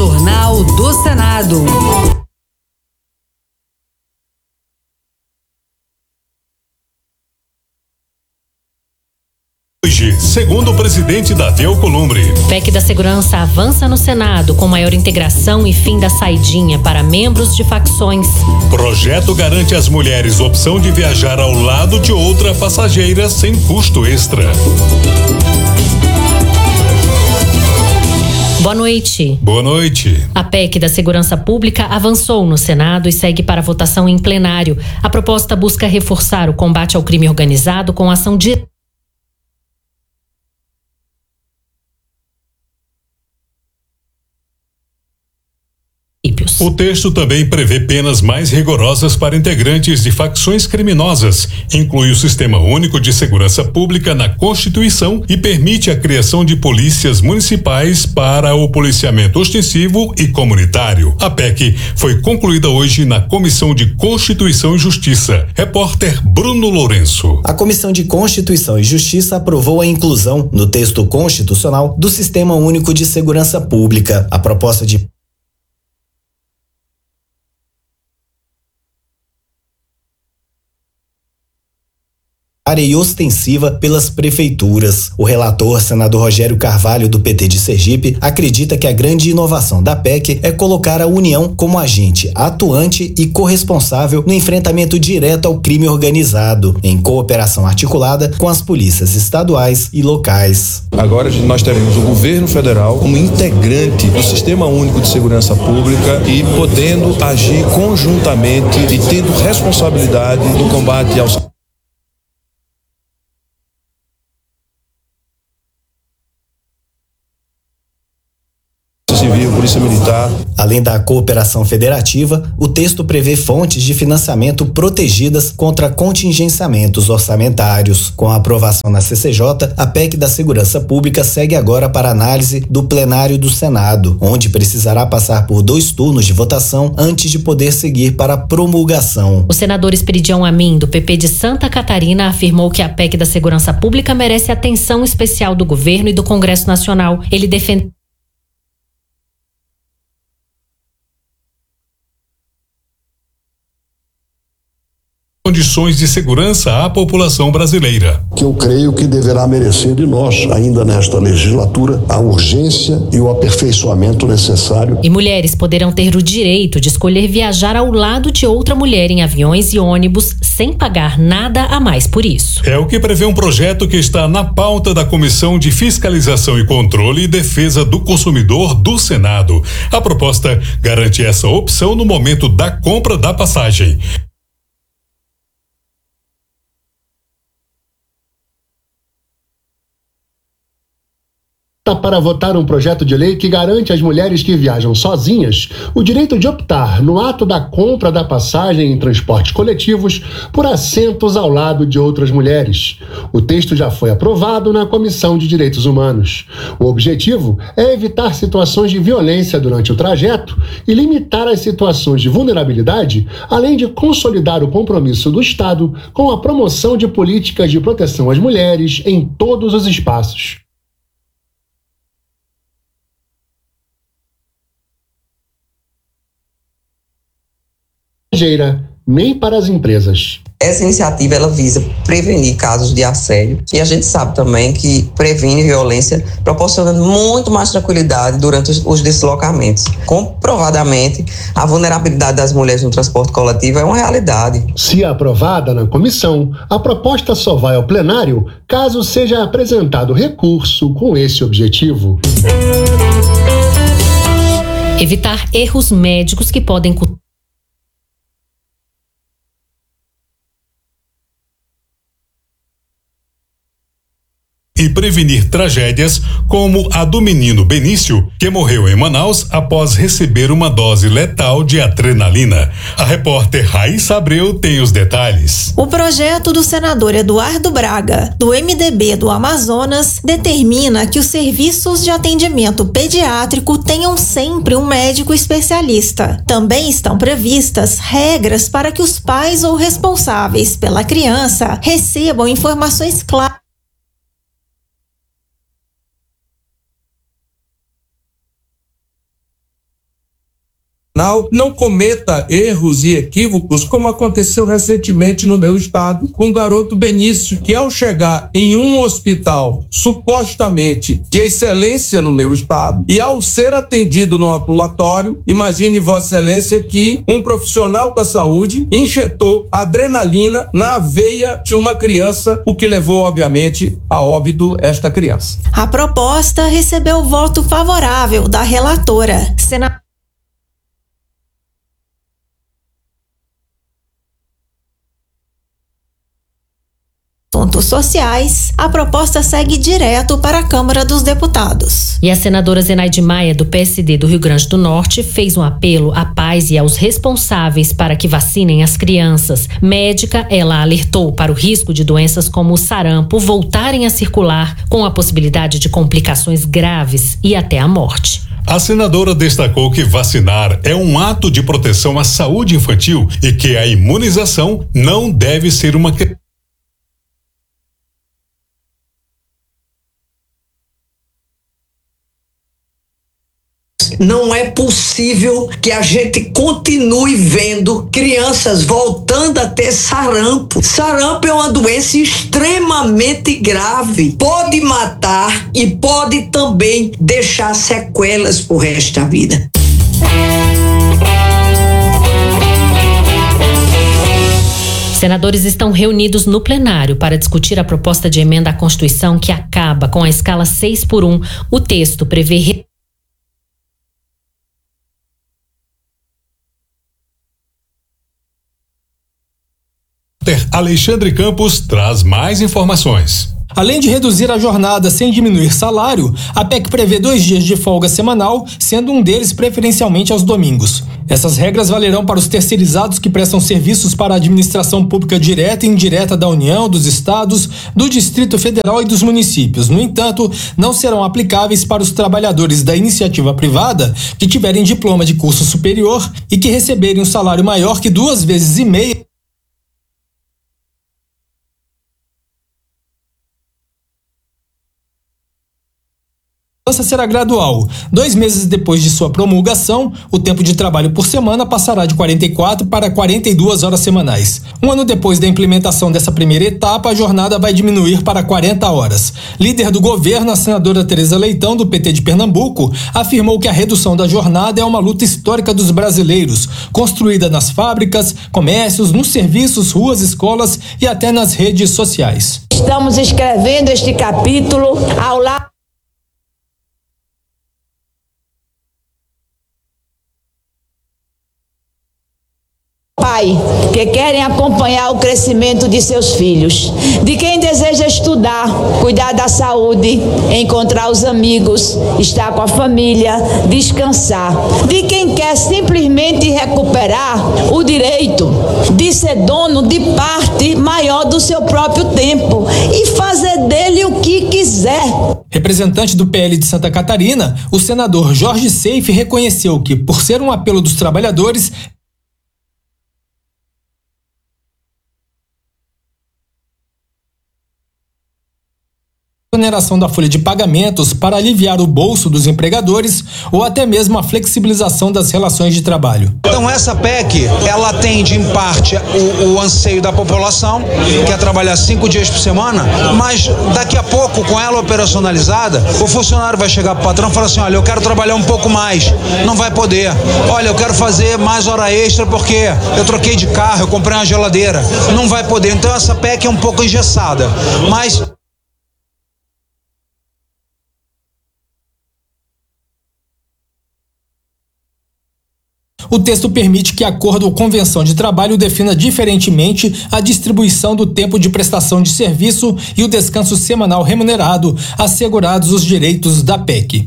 Jornal do Senado. Hoje, segundo o presidente Davi Alcolumbre, PEC da Segurança avança no Senado com maior integração e fim da saidinha para membros de facções. Projeto garante às mulheres opção de viajar ao lado de outra passageira sem custo extra. Boa noite. Boa noite. A PEC da Segurança Pública avançou no Senado e segue para votação em plenário. A proposta busca reforçar o combate ao crime organizado com ação direta. O texto também prevê penas mais rigorosas para integrantes de facções criminosas, inclui o Sistema Único de Segurança Pública na Constituição e permite a criação de polícias municipais para o policiamento ostensivo e comunitário. A PEC foi concluída hoje na Comissão de Constituição e Justiça. Repórter Bruno Lourenço. A Comissão de Constituição e Justiça aprovou a inclusão no texto constitucional do Sistema Único de Segurança Pública. A proposta de e ostensiva pelas prefeituras. O relator, senador Rogério Carvalho, do PT de Sergipe, acredita que a grande inovação da PEC é colocar a União como agente atuante e corresponsável no enfrentamento direto ao crime organizado, em cooperação articulada com as polícias estaduais e locais. Agora nós teremos o governo federal como integrante do Sistema Único de Segurança Pública e podendo agir conjuntamente e tendo responsabilidade no combate aos Civil, Polícia Militar. Além da cooperação federativa, o texto prevê fontes de financiamento protegidas contra contingenciamentos orçamentários. Com a aprovação na CCJ, a PEC da Segurança Pública segue agora para análise do plenário do Senado, onde precisará passar por 2 turnos de votação antes de poder seguir para promulgação. O senador Esperidião Amin, do PP de Santa Catarina, afirmou que a PEC da Segurança Pública merece atenção especial do governo e do Congresso Nacional. Ele defendeu condições de segurança à população brasileira. Que eu creio que deverá merecer de nós, ainda nesta legislatura, a urgência e o aperfeiçoamento necessário. E mulheres poderão ter o direito de escolher viajar ao lado de outra mulher em aviões e ônibus sem pagar nada a mais por isso. É o que prevê um projeto que está na pauta da Comissão de Fiscalização e Controle e Defesa do Consumidor do Senado. A proposta garante essa opção no momento da compra da passagem. Para votar um projeto de lei que garante às mulheres que viajam sozinhas o direito de optar, no ato da compra da passagem em transportes coletivos, por assentos ao lado de outras mulheres. O texto já foi aprovado na Comissão de Direitos Humanos. O objetivo é evitar situações de violência durante o trajeto e limitar as situações de vulnerabilidade, além de consolidar o compromisso do Estado com a promoção de políticas de proteção às mulheres em todos os espaços. Nem para as empresas. Essa iniciativa ela visa prevenir casos de assédio e a gente sabe também que previne violência proporcionando muito mais tranquilidade durante os deslocamentos. Comprovadamente, a vulnerabilidade das mulheres no transporte coletivo é uma realidade. Se aprovada na comissão, a proposta só vai ao plenário caso seja apresentado recurso com esse objetivo. Evitar erros médicos que podem e prevenir tragédias como a do menino Benício, que morreu em Manaus após receber uma dose letal de adrenalina. A repórter Raíssa Abreu tem os detalhes. O projeto do senador Eduardo Braga, do MDB do Amazonas, determina que os serviços de atendimento pediátrico tenham sempre um médico especialista. Também estão previstas regras para que os pais ou responsáveis pela criança recebam informações claras não cometa erros e equívocos, como aconteceu recentemente no meu estado com o garoto Benício, que ao chegar em um hospital supostamente de excelência no meu estado e ao ser atendido no ambulatório, imagine Vossa Excelência que um profissional da saúde injetou adrenalina na veia de uma criança, o que levou obviamente a óbito esta criança. A proposta recebeu o voto favorável da relatora, Assuntos sociais, a proposta segue direto para a Câmara dos Deputados. E a senadora Zenaide Maia, do PSD do Rio Grande do Norte, fez um apelo à pais e aos responsáveis para que vacinem as crianças. Médica, ela alertou para o risco de doenças como o sarampo voltarem a circular, com a possibilidade de complicações graves e até a morte. A senadora destacou que vacinar é um ato de proteção à saúde infantil e que a imunização não deve ser uma Não é possível que a gente continue vendo crianças voltando a ter sarampo. Sarampo é uma doença extremamente grave. Pode matar e pode também deixar sequelas pro resto da vida. Senadores estão reunidos no plenário para discutir a proposta de emenda à Constituição que acaba com a escala 6x1. O texto prevê Alexandre Campos traz mais informações. Além de reduzir a jornada sem diminuir salário, a PEC prevê 2 dias de folga semanal, sendo um deles preferencialmente aos domingos. Essas regras valerão para os terceirizados que prestam serviços para a administração pública direta e indireta da União, dos estados, do Distrito Federal e dos municípios. No entanto, não serão aplicáveis para os trabalhadores da iniciativa privada que tiverem diploma de curso superior e que receberem um salário maior que 2,5 vezes A mudança será gradual. 2 meses depois de sua promulgação, o tempo de trabalho por semana passará de 44 para 42 horas semanais. 1 ano depois da implementação dessa primeira etapa, a jornada vai diminuir para 40 horas. Líder do governo, a senadora Tereza Leitão, do PT de Pernambuco, afirmou que a redução da jornada é uma luta histórica dos brasileiros, construída nas fábricas, comércios, nos serviços, ruas, escolas e até nas redes sociais. Estamos escrevendo este capítulo ao lado pai, que querem acompanhar o crescimento de seus filhos, de quem deseja estudar, cuidar da saúde, encontrar os amigos, estar com a família, descansar, de quem quer simplesmente recuperar o direito de ser dono de parte maior do seu próprio tempo e fazer dele o que quiser. Representante do PL de Santa Catarina, o senador Jorge Seife reconheceu que, por ser um apelo dos trabalhadores, exoneração da folha de pagamentos para aliviar o bolso dos empregadores ou até mesmo a flexibilização das relações de trabalho. Então essa PEC, ela atende em parte o anseio da população, que é trabalhar 5 dias por semana, mas daqui a pouco, com ela operacionalizada, o funcionário vai chegar para o patrão e falar assim, olha, eu quero trabalhar um pouco mais, não vai poder. Olha, eu quero fazer mais hora extra porque eu troquei de carro, eu comprei uma geladeira, não vai poder. Então essa PEC é um pouco engessada, mas o texto permite que acordo ou convenção de trabalho defina diferentemente a distribuição do tempo de prestação de serviço e o descanso semanal remunerado, assegurados os direitos da PEC.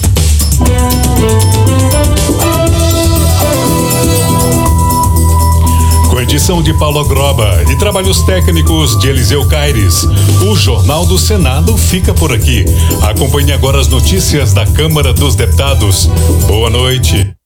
Com edição de Paulo Groba e trabalhos técnicos de Eliseu Caires, o Jornal do Senado fica por aqui. Acompanhe agora as notícias da Câmara dos Deputados. Boa noite.